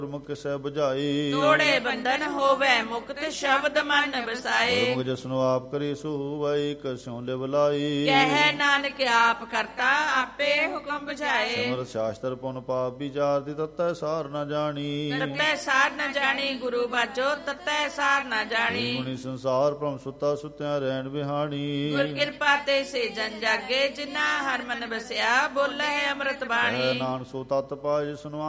ਗੁਰਮੁਖ ਕਿਸੈ ਬੁਝਾਈ। ਤੋੜੇ ਬੰਧਨ ਹੋਵੇ ਮੁਕਤ ਸ਼ਬਦ ਮਨ ਵਸਾਏ। ਗੁਰਮੁਖ ਜਸਨੁ ਆਪ ਕਰੀ ਸੁਵਾਈ ਕਸਿਉ ਲਿਵ ਲਾਈ। ਕਹਿ ਨਾਨਕ ਆਪ ਕਰਤਾ ਆਪੇ ਹੁਕਮ ਬੁਝਾਏ। ਸਿਮਰਤ ਸ਼ਾਸਤਰ ਪੁਨ ਪਾਪ ਵਿਚਾਰਤੀ ਤਤੈ ਸਾਰ ਨ ਜਾਣੀ। ਤਤੈ ਸਾਰ ਨ ਜਾਣੀ ਗੁਰੂ ਬਾਝੋ ਤਤੈ ਸਾਰ ਨ ਜਾਣੀ। ਗੁਣੀ ਸੰਸਾਰ ਭ੍ਰਮ ਸੁਤਾ ਸੁਤਿਆ ਰਹਿਣ ਬਿਹਾਣੀ। ਗੁਰ ਕਿਰਪਾ ਤੇ ਸੇ ਜਨ ਜਾਗੇ ਜਿਨਾ ਹਰ ਮਨ ਬਸਿਆ ਬੋਲੇ ਅੰਮ੍ਰਿਤ ਬਾਣੀ। ਨਾਨਕ ਸੋ ਤਤ ਪਾਇ ਜਿਸਨੁ